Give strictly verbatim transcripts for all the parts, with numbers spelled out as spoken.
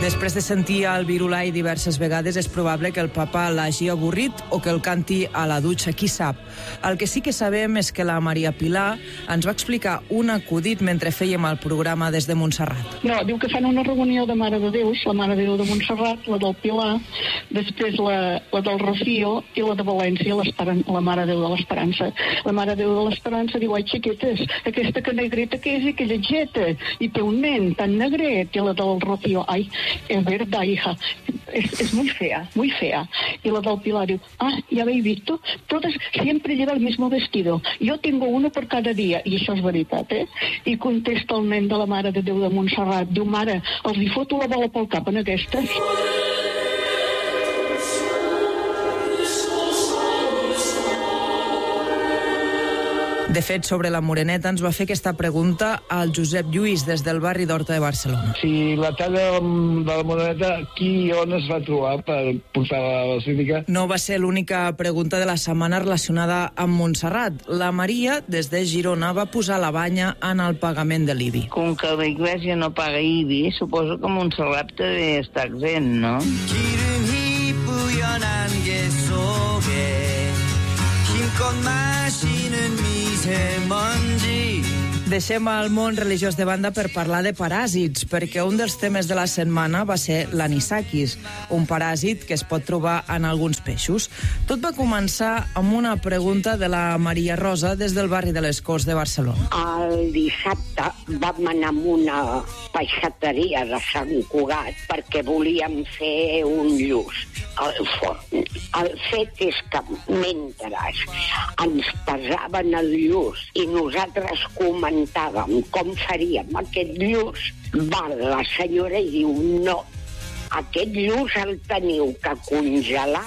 Després de sentir el virulai diverses vegades, és probable que el papa l'hagi avorrit o que el canti a la dutxa, qui sap. El que sí que sabem és que la Maria Pilar ens va explicar un acudit mentre fèiem el programa des de Montserrat. No, diu que fan una reunió de Mare de Déu, la Mare de Déu de Montserrat, la del Pilar, després la, la del Rocío i la de València, la Mare de Déu de l'Esperança. La Mare de Déu de l'Esperança diu, ai, xiquetes, aquesta que negreta que és i que lletgeta, i té un nen tan negret, i la del Rocío, ai, es verdad, hija, es, es muy fea, muy fea. Y la del Pilar diu, ah, ya habéis visto, todas siempre lleva el mismo vestido, yo tengo uno por cada día, i això és veritat, eh? I contesta el nen de la Mare de Déu de Montserrat, diu, mare, els hi foto la bola pel cap en aquestes? De fet, sobre la Moreneta ens va fer aquesta pregunta al Josep Lluís des del barri d'Horta de Barcelona. Si la talla de la Moreneta, qui on es va trobar per portar a la basílica? No va ser l'única pregunta de la setmana relacionada amb Montserrat. La Maria, des de Girona, va posar la banya en el pagament de l'I B I. Com que la Iglesia no paga I B I, suposo que Montserrat també està exempt, no? Deixem el món religiós de banda per parlar de paràsits, perquè un dels temes de la setmana va ser l'anisakis, un paràsit que es pot trobar en alguns peixos. Tot va començar amb una pregunta de la Maria Rosa des del barri de les Corts de Barcelona. El dissabte vam anar a una peixateria de Sant Cugat perquè volíem fer un lluç al forn. El fet és que mentre ens pesaven el lluç i nosaltres comentàvem com faríem aquest lluç, va la senyora i diu, no, aquest lluç el teniu que congelar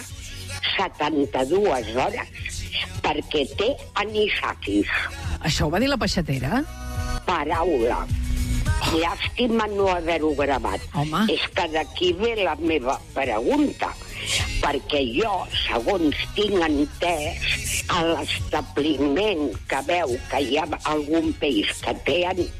setanta-dues hores perquè té anisakis. Això ho va dir la peixatera? Paraula. Llàstima no haver-ho gravat. Home. És que d'aquí ve la meva pregunta, perquè jo, segons tinc entès, a l'establiment que veu que hi ha algun peix que té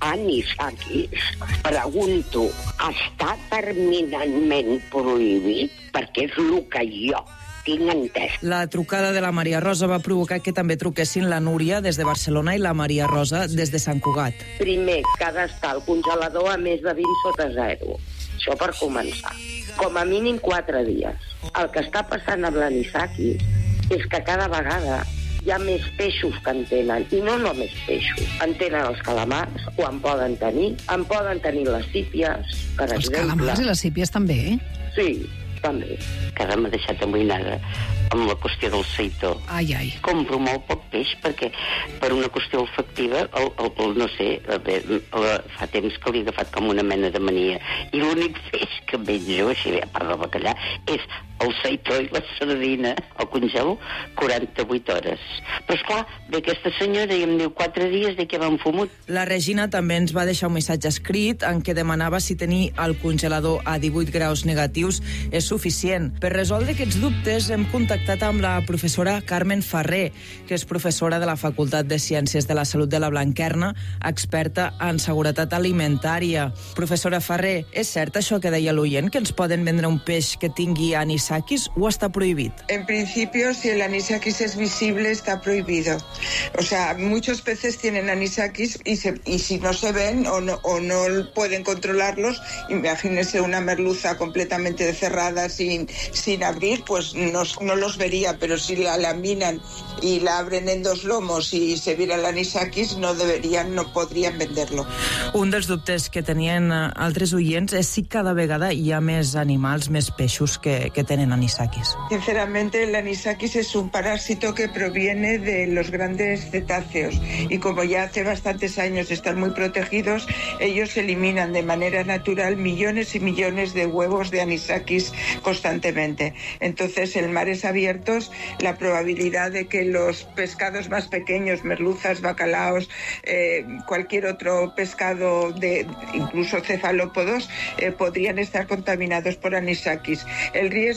anisakis, pregunto, està terminantment prohibit? Perquè és el que jo tinc entès. La trucada de la Maria Rosa va provocar que també truquessin la Núria des de Barcelona i la Maria Rosa des de Sant Cugat. Primer, que ha d'estar el congelador a més de vint sota zero. Això per començar. Com a mínim quatre dies. El que està passant amb l'anisakis és que cada vegada hi ha més peixos que en tenen, i no només peixos. En tenen els calamars, o en poden tenir, en poden tenir les sípies, per Els exemple. calamars i les sípies també, eh? Sí, també. Que ara m'ha deixat amoïnada amb la qüestió del seitó. Ai, ai. Compro molt poc peix perquè per una qüestió olfactiva, el, el, el, no sé, a veure, la, fa temps que l'he agafat com una mena de mania. I l'únic peix que menjo, així a part del bacallà, és el seitó i la sardina al congel quaranta-vuit hores. Però esclar, ve aquesta senyora i em diu quatre dies de què van fumut. La Regina també ens va deixar un missatge escrit en què demanava si tenir el congelador a divuit graus negatius és suficient. Per resoldre aquests dubtes hem contactat amb la professora Carmen Ferrer, que és professora de la Facultat de Ciències de la Salut de la Blanquerna, experta en seguretat alimentària. Professora Ferrer, és cert això que deia l'oient, que ens poden vendre un peix que tingui anisakis o està prohibit? En principio, si el anisakis es visible, está prohibido. O sea, muchos peces tienen anisakis y, se, y si no se ven o no, o no pueden controlarlos, imagínense una merluza completamente cerrada sin, sin abrir, pues no, no los vería, pero si la laminan y la abren en dos lomos y se viera el anisakis, no deberían, no podrían venderlo. Un dels dubtes que tenien altres oients és si cada vegada hi ha més animals, més peixos que, que tenen anisakis. Sinceramente, el anisakis es un parásito que proviene de los grandes cetáceos y como ya hace bastantes años están muy protegidos, ellos eliminan de manera natural millones y millones de huevos de anisakis constantemente. Entonces, en mares abiertos, la probabilidad de que los pescados más pequeños, merluzas, bacalaos, eh, cualquier otro pescado, de incluso cefalópodos, eh, podrían estar contaminados por anisakis. El riesgo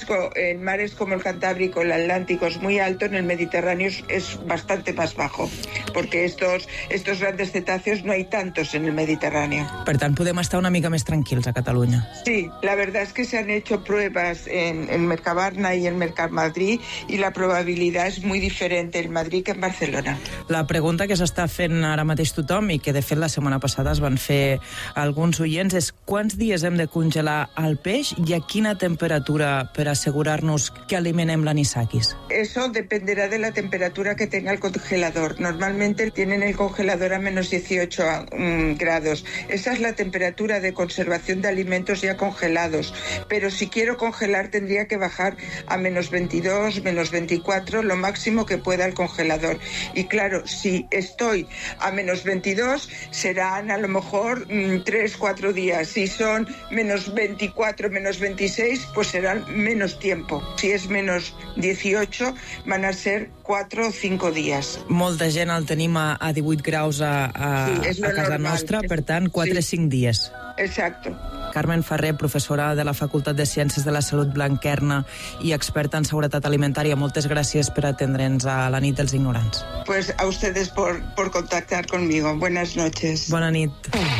en mares como el Cantábrico, el Atlántico es muy alto, en el Mediterráneo es, es bastante más bajo, porque estos, estos grandes cetáceos no hay tantos en el Mediterráneo. Per tant, podem estar una mica més tranquils a Catalunya. Sí, la verdad es que se han hecho pruebas en, en Mercabarna y en Mercamadrid y la probabilidad es muy diferente en Madrid que en Barcelona. La pregunta que s'està fent ara mateix tothom, i que de fet la setmana passada es van fer alguns oients, és quants dies hem de congelar el peix i a quina temperatura per assegurar-nos que eliminem l'anisakis? Eso dependerá de la temperatura que tenga el congelador. Normalmente tienen el congelador a menos dieciocho um, grados. Esa es la temperatura de conservación de alimentos ya congelados. Pero si quiero congelar tendría que bajar a menos veintidós, menos veinticuatro, lo máximo que pueda el congelador. Y claro, si estoy a menos veintidós, serán a lo mejor mmm, tres, cuatro días. Si son menos veinticuatro, menos veintiséis, pues serán menos tiempo. Si es menos dieciocho, van a ser cuatro o cinco días. Molta gent el tenim a, a divuit graus a, a, sí, a casa normal. Nostra, per tant, quatre o sí. cinc dies. Exacto. Carmen Ferrer, professora de la Facultat de Ciències de la Salut Blanquerna i experta en seguretat alimentària. Moltes gràcies per atendre'ns a la nit dels ignorants. Pues a ustedes por, por contactar conmigo. Buenas noches. Bona nit.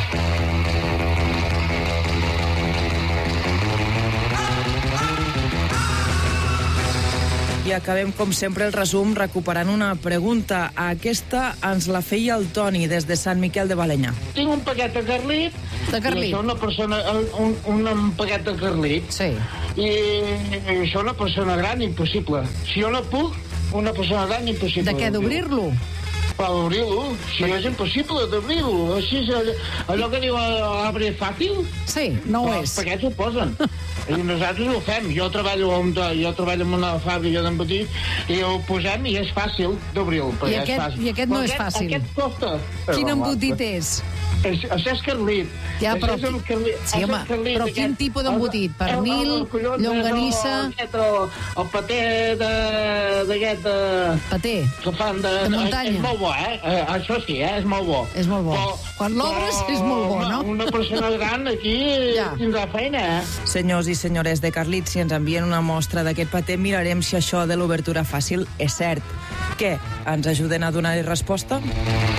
I acabem, com sempre, el resum recuperant una pregunta. Aquesta ens la feia el Toni, des de Sant Miquel de Balenyà. Tinc un paquet de carlit. De carlit? I això una persona... Un, un, un paquet de carlit. Sí. I, I això una persona gran, impossible. Si jo no puc, una persona gran, impossible. De què, d'obrir-lo? Per obrir-lo, si és impossible d'obrir-lo. Així és allò, allò que diu l'arbre fàcil. Sí, no ho és. Els paquets ho posen. I nosaltres ho fem. Jo treballo, on, jo treballo en una fàbrica d'embotit i ho posem i és fàcil d'obrir-lo. I aquest, I aquest no és fàcil. Aquest costa. Quin embotit és? És, això és carlit. Ja, però, és carlit. sí, home, carlit, però quin aquest, tipus d'embotit? Pernil, llonganissa... El, el, el paté d'aquest... Paté? Que fan de... De muntanya? És molt bo, eh? eh? Això sí, eh? És molt bo. És molt bo. Però, quan l'obres és molt bo, no? Una persona gran aquí ja. Tindrà feina, eh? Senyors i senyores de Carlit, si ens envien una mostra d'aquest paté, mirarem si això de l'obertura fàcil és cert. Què? Ens ajuden a donar-hi resposta?